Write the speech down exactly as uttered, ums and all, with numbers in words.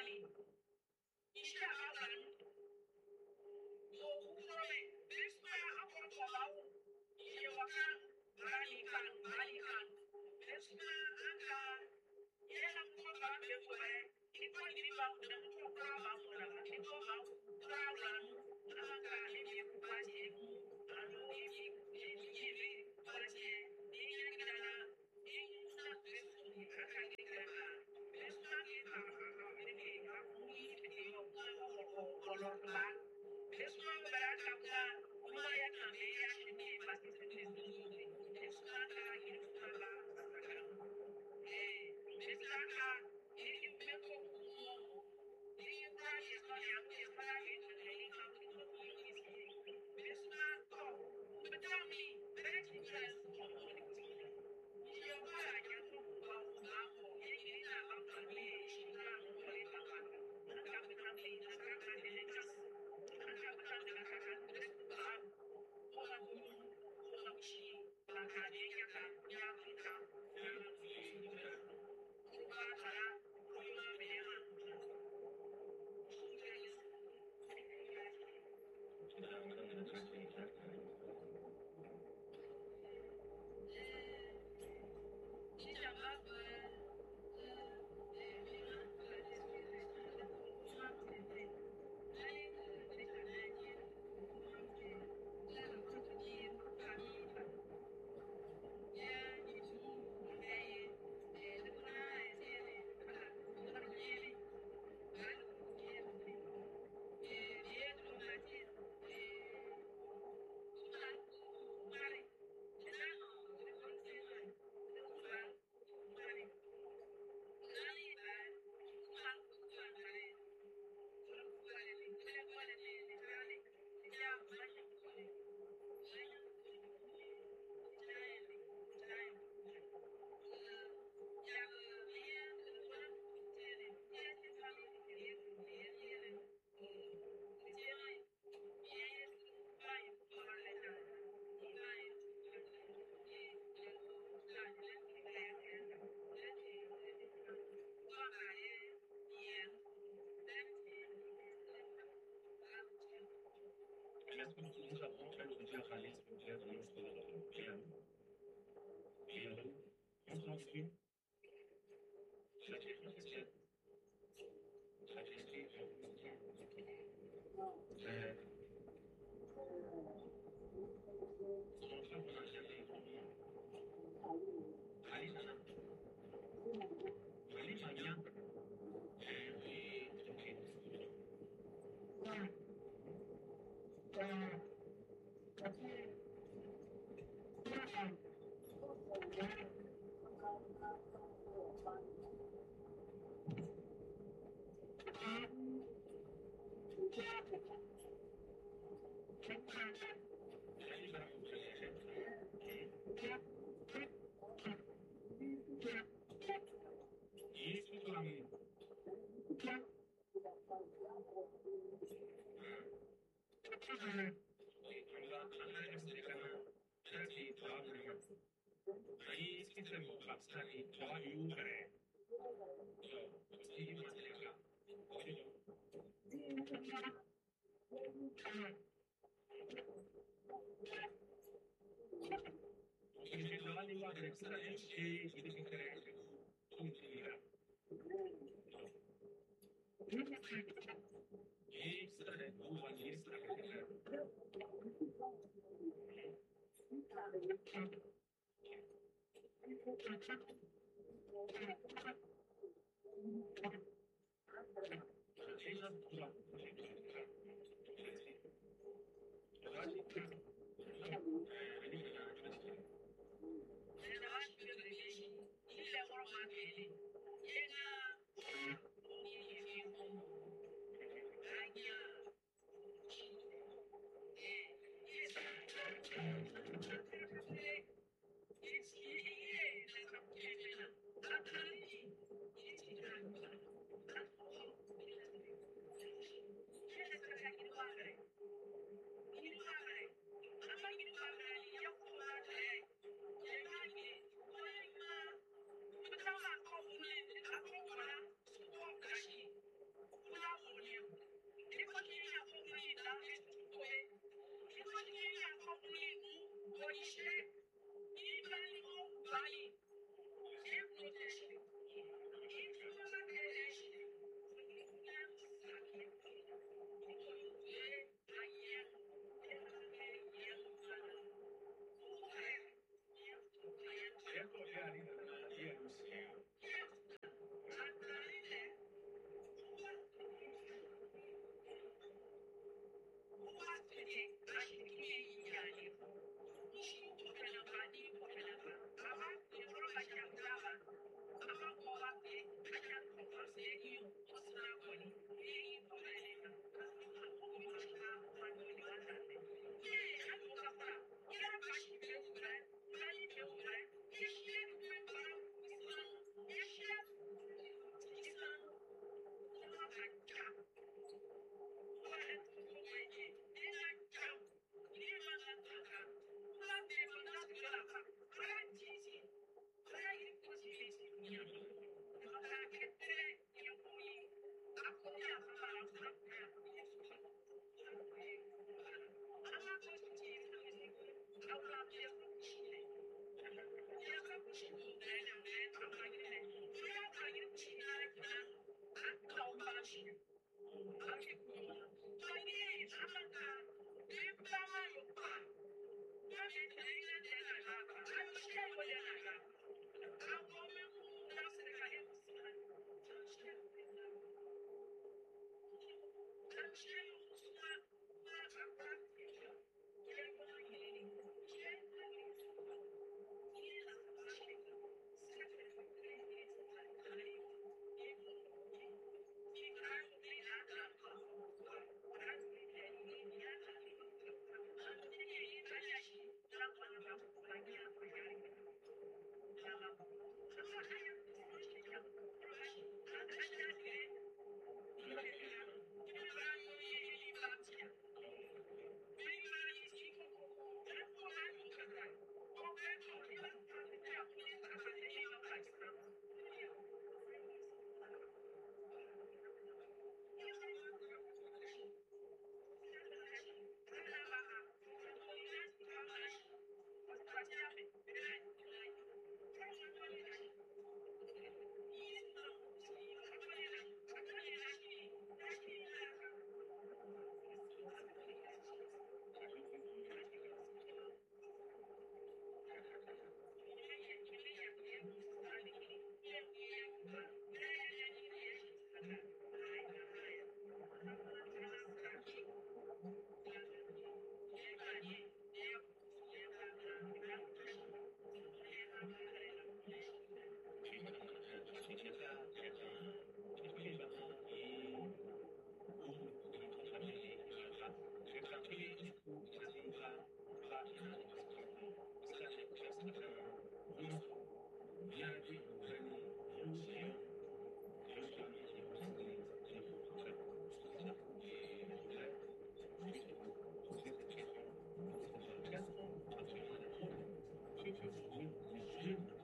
Mali. Isha Alan, so Kurome, this man upon Palau, Ishawakan, Balikan, Balikan, this man Anka, Yellow Program everywhere, in point about the program, in program, Program, Anka, Amy, Bati, and Amy, Amy, Bati, Indiana, Indiana, this man is color black. This one back up that Maya can be actually but it's not like it's not hey, this Laka, if you make a more, if you cry, it's not your way, cry into the income to the community. This man, oh, but tell me, that you guys you're right, I can't talk about Blanco, any about the way she can't do it. I'm not becoming, I'm not becoming just. Thank you.